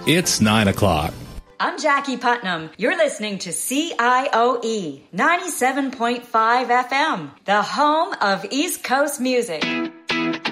It's 9 o'clock. I'm Jackie Putnam. You're listening to CIOE 97.5 FM, the home of East Coast music.